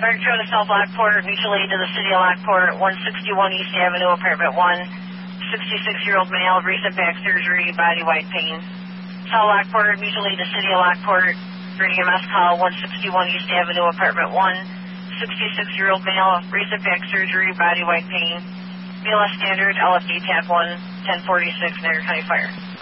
Fire control to South Lockport, mutual aid to the city of Lockport, 161 East Avenue, apartment 1, 66-year-old male, recent back surgery, body wide pain. South Lockport, mutual aid to city of Lockport, reading MS call, 161 East Avenue, apartment 1, 66-year-old male, recent back surgery, body wide pain. BLS standard, LFD tab 1, 1046, Niagara County Fire.